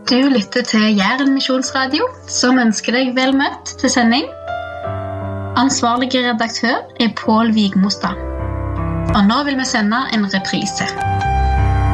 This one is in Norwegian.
Du lytter til Jæren Misjonsradio, som ønsker deg vel møtt til sending. Ansvarlig redaktør Pål Vigmostad. Og nå vil vi sende en reprise.